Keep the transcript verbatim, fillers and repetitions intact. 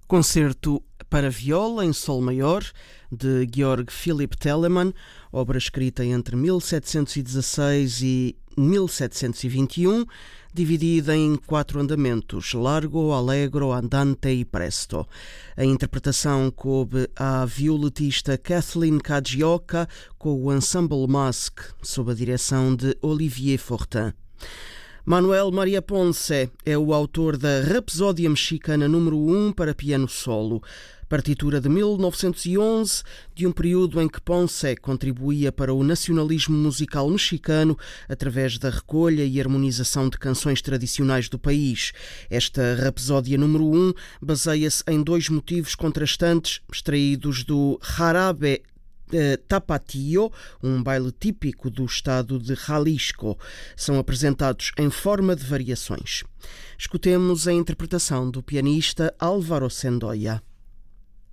Concerto para viola em sol maior, de Georg Philipp Telemann, obra escrita entre mil setecentos e dezasseis e mil setecentos e vinte e um, dividida em quatro andamentos, largo, allegro, andante e presto. A interpretação coube à violetista Kathleen Kajioka com o Ensemble Mask, sob a direção de Olivier Fortin. Manuel Maria Ponce é o autor da Rapsódia Mexicana número um para piano solo, partitura de mil novecentos e onze, de um período em que Ponce contribuía para o nacionalismo musical mexicano através da recolha e harmonização de canções tradicionais do país. Esta Rapsódia número um baseia-se em dois motivos contrastantes extraídos do Jarabe Tapatio, um baile típico do estado de Jalisco. São apresentados em forma de variações. Escutemos a interpretação do pianista Álvaro Sendoya.